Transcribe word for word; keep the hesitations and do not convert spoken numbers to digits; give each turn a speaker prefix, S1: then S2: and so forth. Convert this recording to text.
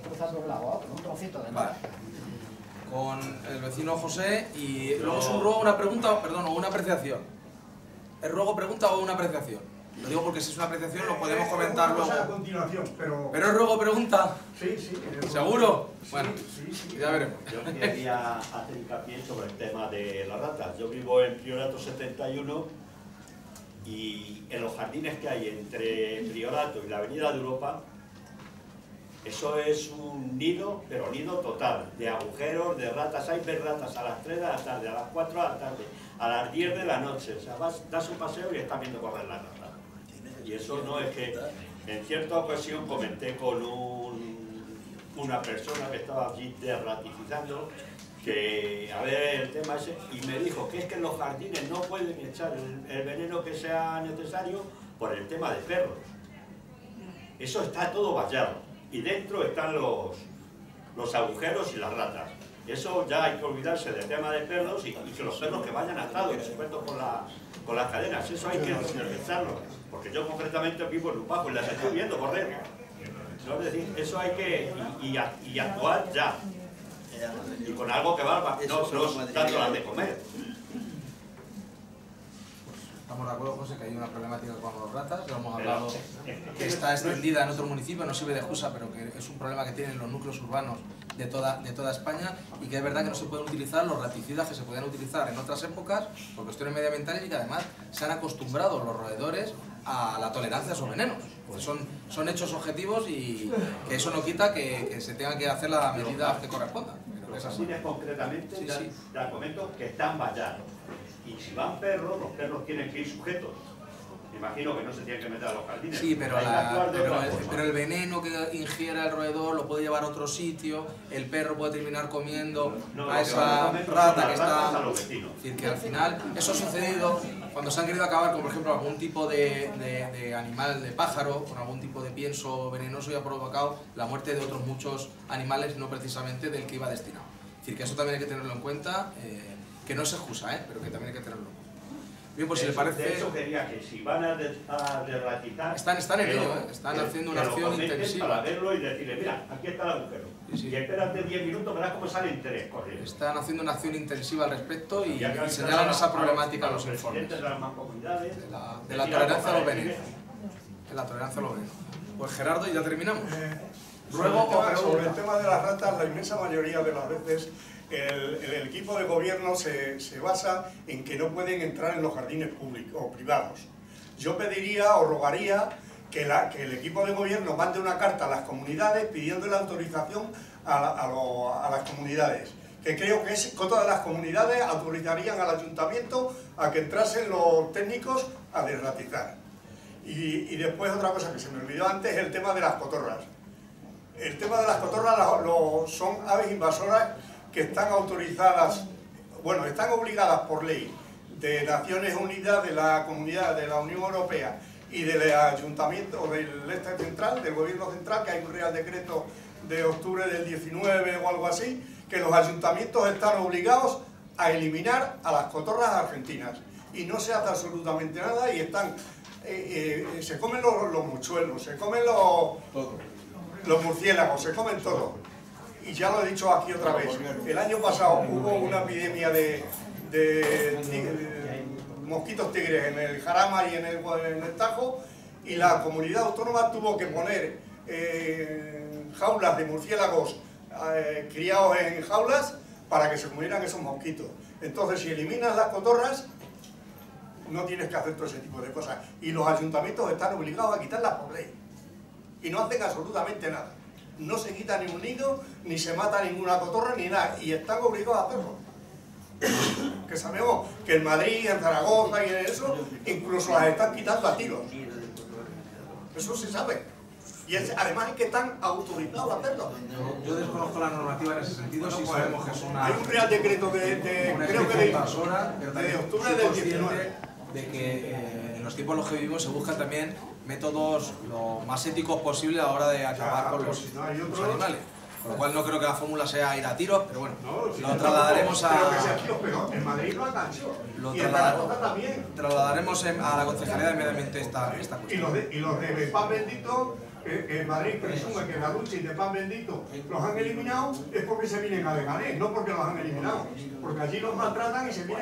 S1: cruzar de un lado a otro, un trocito de
S2: Vale.
S1: nada.
S2: Con el vecino José y luego es un ruego, una pregunta, perdón, o una apreciación. ¿Es ruego, pregunta o una apreciación? Lo digo porque si es una apreciación lo podemos comentar
S3: luego.
S2: luego.
S3: A continuación, pero...
S2: ¿Pero es ruego, pregunta?
S3: Sí, sí.
S2: ¿Seguro?
S3: Sí,
S2: bueno,
S3: sí, sí.
S2: ya veremos.
S4: Yo quería hacer hincapié sobre el tema de las ratas. Yo vivo en Priorato setenta y uno y en los jardines que hay entre Priorato y la Avenida de Europa, eso es un nido, pero nido total, de agujeros, de ratas. Hay ver ratas a las tres de la tarde, a las cuatro de la tarde, a las diez de la noche. O sea, vas, das un paseo y estás viendo correr las ratas. Y eso no es que... En cierta ocasión comenté con un, una persona que estaba allí derratificando que, a ver, el tema ese, y me dijo que es que en los jardines no pueden echar el, el veneno que sea necesario por el tema de perros. Eso está todo vallado. Y dentro están los, los agujeros y las ratas. Eso ya hay que olvidarse del tema de perros y, y que los perros que vayan atados, sujetos con, la, con las cadenas, eso hay que realizarlo. Porque yo concretamente vivo en Lupajo y las estoy viendo correr. ¿No? Es decir, eso hay que y, y, y actuar ya. Y con algo que valga, no, no dándolas de comer.
S2: Estamos de acuerdo, José, que hay una problemática con los ratas, lo hemos hablado, que está extendida en otro municipio, no sirve de excusa, pero que es un problema que tienen los núcleos urbanos de toda, de toda España y que es verdad que no se pueden utilizar los raticidas que se podían utilizar en otras épocas por cuestiones medioambientales y que además se han acostumbrado los roedores a la tolerancia a esos venenos. Pues son, son hechos objetivos y que eso no quita que, que se tenga que hacer la medida que corresponda.
S4: Los jardines concretamente,
S2: sí,
S4: ya,
S2: sí.
S4: ya comento que están vallados. Y si van perros, los perros tienen que ir sujetos. Me imagino que no se tienen que meter a los jardines.
S2: Sí, pero,
S4: Hay que
S2: la,
S4: actuar de
S2: pero,
S4: otra
S2: el,
S4: forma.
S2: pero el veneno que ingiera el roedor lo puede llevar a otro sitio, el perro puede terminar comiendo
S4: No,
S2: a
S4: lo
S2: esa
S4: que son
S2: rata
S4: las
S2: que
S4: ratas
S2: está...
S4: a los vecinos.
S2: Es decir, que al final eso ha sucedido cuando se han querido acabar con, por ejemplo, algún tipo de, de, de animal, de pájaro, con algún tipo de pienso venenoso y ha provocado la muerte de otros muchos animales, no precisamente del que iba destinado. Es decir, que eso también hay que tenerlo en cuenta, eh, que no es excusa, ¿eh? Pero que también hay que tenerlo en cuenta. Bien, pues si le parece...
S4: De eso quería que si van a, de, a derratizar...
S2: Están, están en
S4: que
S2: ello,
S4: lo-
S2: ¿eh? Están
S4: que-
S2: haciendo
S4: que
S2: una
S4: lo
S2: acción
S4: comenten
S2: intensiva.
S4: para verlo y decirle, mira, aquí está el agujero.
S2: Sí, sí.
S4: Y espérate diez minutos, verás cómo salen tres corriendo.
S2: Están haciendo una acción intensiva al respecto y,
S4: Ya que
S2: y
S4: avisar
S2: señalan
S4: a-
S2: esa
S4: a
S2: problemática
S4: a
S2: en los informes.
S4: presidentes de las mancomunidades,
S2: De la, de la
S4: decir
S2: tolerancia a los
S4: algo para
S2: venenos. De la tolerancia a los venenos. Pues Gerardo, y ya terminamos.
S3: Eh,
S2: Ruego o
S3: sobre, el tema,
S2: pregunta.
S3: sobre el tema de las ratas, la inmensa mayoría de las veces el, el equipo de gobierno se, se basa en que no pueden entrar en los jardines públicos o privados. Yo pediría o rogaría que, la, que el equipo de gobierno mande una carta a las comunidades pidiendo la autorización a, la, a, lo, a las comunidades. Que creo que, es, que todas las comunidades autorizarían al ayuntamiento a que entrasen los técnicos a derratizar. Y, y después otra cosa que se me olvidó antes, el tema de las cotorras. El tema de las cotorras lo, lo, son aves invasoras que están autorizadas, bueno, están obligadas por ley de Naciones Unidas, de la Comunidad, de la Unión Europea y del Ayuntamiento, o del Este Central, del Gobierno Central, que hay un Real Decreto de octubre del diecinueve o algo así, que los ayuntamientos están obligados a eliminar a las cotorras argentinas. Y no se hace absolutamente nada y están... Eh, eh, se comen los, los mochuelos, se comen los, los murciélagos, se comen todo. Y ya lo he dicho aquí otra vez, el año pasado hubo una epidemia de, de, tigre, de mosquitos tigres en el Jarama y en el, en el Tajo, y la comunidad autónoma tuvo que poner eh, jaulas de murciélagos eh, criados en jaulas para que se comieran esos mosquitos. Entonces, si eliminas las cotorras, no tienes que hacer todo ese tipo de cosas. Y los ayuntamientos están obligados a quitarlas por ley. Y no hacen absolutamente nada. No se quita ni un nido, ni se mata ninguna cotorra, ni nada. Y están obligados a hacerlo. Que sabemos que en Madrid, en Zaragoza y en eso, incluso las están quitando a tiros. Eso se sabe. Y es, además es que están autorizados a hacerlo.
S2: Yo, yo desconozco la normativa en ese sentido,
S3: Bueno,
S2: sí
S3: pues,
S2: sabemos que es una...
S3: hay un real decreto de, de
S2: una
S3: creo que de,
S2: invasora, pero
S3: de
S2: también
S3: octubre
S2: soy
S3: del
S2: consciente
S3: diecinueve.
S2: de que eh, en los tiempos en los que vivimos se buscan también métodos lo más éticos posible a la hora de acabar
S3: Ya,
S2: con
S3: pero
S2: los,
S3: si no hay
S2: los
S3: otros-
S2: animales. Con lo cual no creo que la fórmula sea ir a tiros, pero bueno,
S3: No, si
S2: lo
S3: no,
S2: trasladaremos
S3: Pero que sea
S2: a...
S3: aquí, pero en Madrid lo han hecho.
S2: Lo
S3: Y en
S2: trasladar-
S3: Zaragoza también.
S2: Trasladaremos en- a la Concejalía de Medio Ambiente esta, esta
S3: Y
S2: cuestión.
S3: los de, y los de Paz Bendito que, que Madrid presume que la lucha y de pan bendito los han eliminado, es porque se vienen a Leganés, no porque los han eliminado, porque allí los maltratan y se vienen